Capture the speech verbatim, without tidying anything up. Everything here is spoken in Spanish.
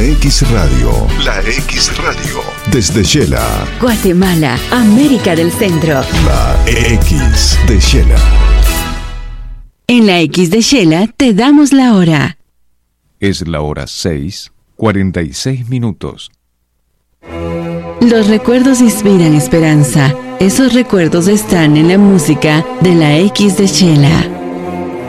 X Radio. La X Radio. Desde Shela. Guatemala, América del Centro. La X de Shela. En la X de Shela te damos la hora. Es la hora seis, cuarenta y seis minutos. Los recuerdos inspiran esperanza. Esos recuerdos están en la música de la X de Shela.